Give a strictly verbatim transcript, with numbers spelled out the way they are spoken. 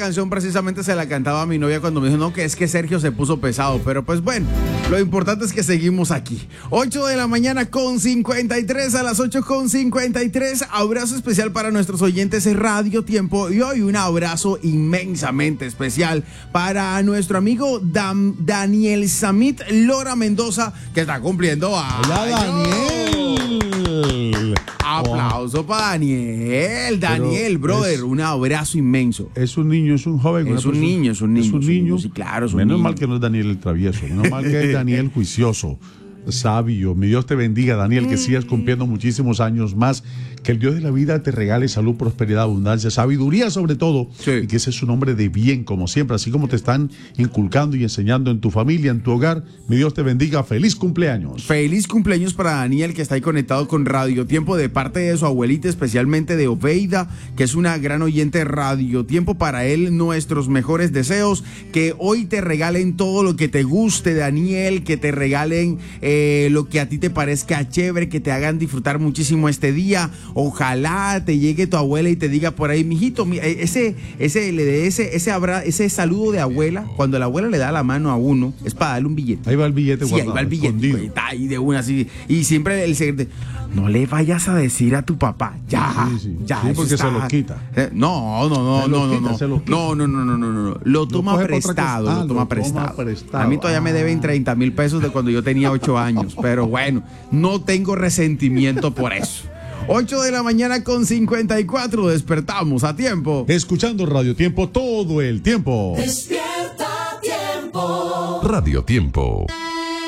canción precisamente se la cantaba a mi novia cuando me dijo, no, que es que Sergio se puso pesado. Pero pues bueno, lo importante es que seguimos aquí. ocho de la mañana con cincuenta y tres, a las ocho con cincuenta y tres. Abrazo especial para nuestros oyentes de Radio Tiempo. Y hoy un abrazo inmensamente especial para nuestro amigo Dan- Daniel Samit Lora Mendoza, que está cumpliendo años. ¡Hola, Daniel! Aplauso para Daniel. Daniel, Pero brother, es- un abrazo inmenso. Es un niño, es un joven. Es una un persona- niño, es un niño, Es un es un niño. niño, sí, claro, es un Menos niño. mal que no es Daniel el travieso. Menos mal que es Daniel juicioso, sabio. Mi Dios te bendiga, Daniel, que sigas cumpliendo muchísimos años más. Que el Dios de la vida te regale salud, prosperidad, abundancia, sabiduría sobre todo. Sí. Y que ese es un hombre de bien, como siempre. Así como te están inculcando y enseñando en tu familia, en tu hogar. Mi Dios te bendiga. Feliz cumpleaños. Feliz cumpleaños para Daniel, que está ahí conectado con Radio Tiempo de parte de su abuelita, especialmente de Oveida, que es una gran oyente de Radio Tiempo. Para él, nuestros mejores deseos. Que hoy te regalen todo lo que te guste, Daniel. Que te regalen eh, lo que a ti te parezca chévere, que te hagan disfrutar muchísimo este día. Ojalá te llegue tu abuela y te diga por ahí, mijito, mi- eh, ese, ese, le dé ese, ese, abra, ese saludo de abuela. Cuando la abuela le da la mano a uno, es para darle un billete. Ahí va el billete Sí, ahí guardado, va el billete, escondido. güey, está ahí de una así. Y siempre el secreto, no le vayas a decir a tu papá, ya, Sí, sí. ya. Sí, eso porque está- se lo quita. Eh, No, no, no, Se lo no, no, quita, no. se lo quita. No, no, no, no, no, no, no. Lo toma coge pa' otra prestado, cosa. Ah, lo toma lo toma prestado. prestado. A mí todavía me deben treinta mil pesos de cuando yo tenía ocho años, pero bueno, no tengo resentimiento por eso. ocho de la mañana con cincuenta y cuatro, despertamos a tiempo. Escuchando Radio Tiempo todo el tiempo. Despierta Tiempo. Radio Tiempo.